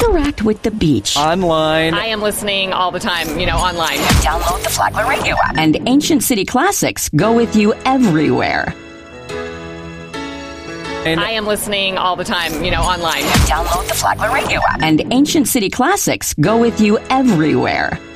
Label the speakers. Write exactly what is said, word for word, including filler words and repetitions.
Speaker 1: Interact with the beach.
Speaker 2: Online.
Speaker 3: I am listening all the time, you know, online.
Speaker 4: Download the Flagler Radio app.
Speaker 1: And Ancient City Classics go with you everywhere.
Speaker 3: I am listening all the time, you know, online.
Speaker 4: Download the Flagler Radio app.
Speaker 1: And Ancient City Classics go with you everywhere.